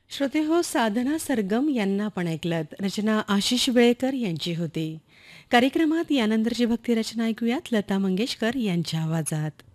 श्रोते हो, साधना सरगम यांना आपण ऐकलत. रचना आशिष वेळेकर यांची होती. कार्यक्रमात यानंतरची भक्ती रचना ऐकूयात लता मंगेशकर यांच्या आवाजात.